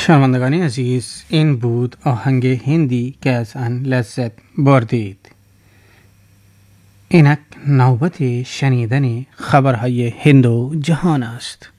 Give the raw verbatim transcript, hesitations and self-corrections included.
شنوندگان عزیز، این بود آهنگ هندی که از آن لذت بردید. اینک نوبت شنیدن خبرهای هند و جهان است.